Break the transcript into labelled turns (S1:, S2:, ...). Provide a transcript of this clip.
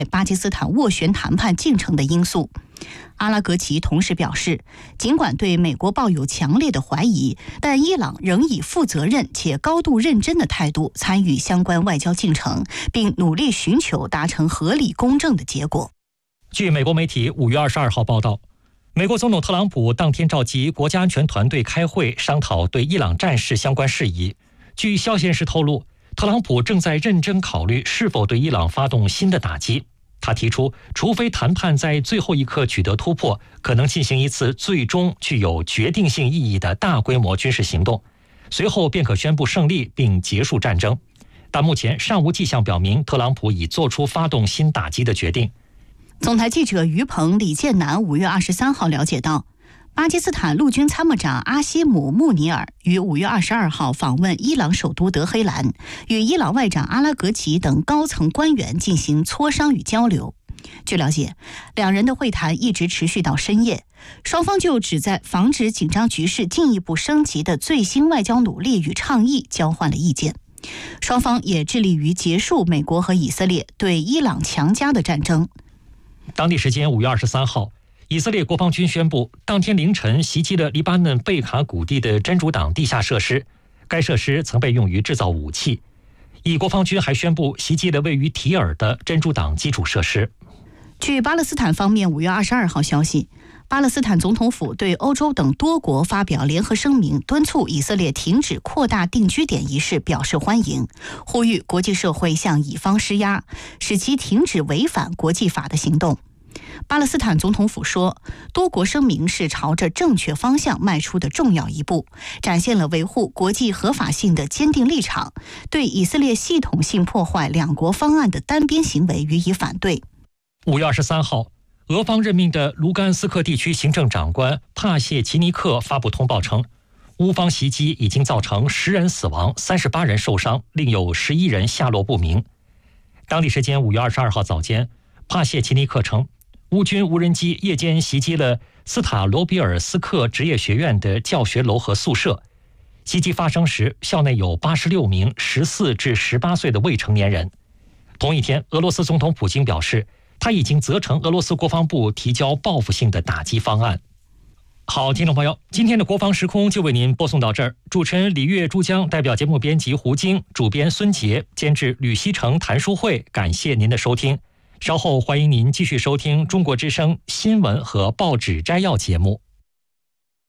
S1: 巴基斯坦斡旋谈判进程的因素。阿拉格齐同时表示，尽管对美国抱有强烈的怀疑，但伊朗仍以负责任且高度认真的态度参与相关外交进程，并努力寻求达成合理公正的结果。
S2: 据美国媒体5月22号报道，美国总统特朗普当天召集国家安全团队开会，商讨对伊朗战事相关事宜。据消息人士透露，特朗普正在认真考虑是否对伊朗发动新的打击。他提出，除非谈判在最后一刻取得突破，可能进行一次最终具有决定性意义的大规模军事行动，随后便可宣布胜利并结束战争。但目前尚无迹象表明特朗普已做出发动新打击的决定。
S1: 总台记者于鹏、李建南5月23号了解到，巴基斯坦陆军参谋长阿西姆·穆尼尔于5月22号访问伊朗首都德黑兰，与伊朗外长阿拉格齐等高层官员进行磋商与交流。据了解，两人的会谈一直持续到深夜，双方就旨在防止紧张局势进一步升级的最新外交努力与倡议交换了意见。双方也致力于结束美国和以色列对伊朗强加的战争。
S2: 当地时间5月23号，以色列国防军宣布，当天凌晨袭击了黎巴嫩贝卡谷地的真主党地下设施，该设施曾被用于制造武器。以国防军还宣布袭击了位于提尔的真主党基础设施。
S1: 据巴勒斯坦方面5月22号消息，巴勒斯坦总统府对欧洲等多国发表联合声明，敦促以色列停止扩大定居点一事表示欢迎，呼吁国际社会向以方施压，使其停止违反国际法的行动。巴勒斯坦总统府说，多国声明是朝着正确方向迈出的重要一步，展现了维护国际合法性的坚定立场，对以色列系统性破坏两国方案的单边行为予以反对。
S2: 5月23号，俄方任命的卢甘斯克地区行政长官帕谢奇尼克发布通报称，乌方袭击已经造成10人死亡，38人受伤，另有11人下落不明。当地时间5月22号早间，帕谢奇尼克称，乌军无人机夜间袭击了斯塔罗比尔斯克职业学院的教学楼和宿舍。袭击发生时，校内有86名14至18岁的未成年人。同一天，俄罗斯总统普京表示，他已经责成俄罗斯国防部提交报复性的打击方案。好，听众朋友，今天的国防时空就为您播送到这儿。主持人李月、珠江，代表节目编辑胡晶，主编孙杰，监制吕锡成、谭书慧，感谢您的收听。稍后欢迎您继续收听中国之声新闻和报纸摘要节目。